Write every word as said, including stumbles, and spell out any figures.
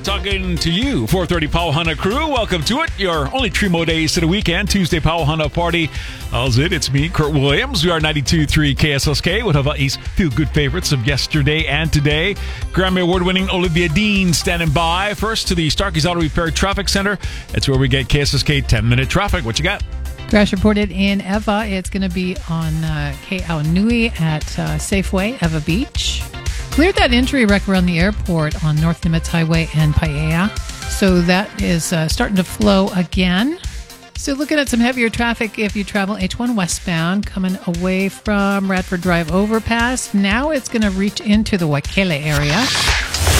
talking to you, four thirty Pauhana crew. Welcome to it. Your only three more days to the weekend. Tuesday Pauhana party. How's it? It's me, Kurt Williams. We are ninety-two point three K S S K with Hawaii's feel-good favorites of yesterday and today. Grammy Award-winning Olivia Dean standing by. First to the Starkey's Auto Repair Traffic Center. It's where we get K S S K ten-minute traffic. What you got? Crash reported in Eva. It's going to be on uh, Ke'aunui at uh, Safeway, Eva Beach. Cleared that injury wreck around the airport on North Nimitz Highway and Paia. So that is uh, starting to flow again. So looking at some heavier traffic if you travel H one westbound, coming away from Radford Drive overpass. Now it's going to reach into the Waikele area.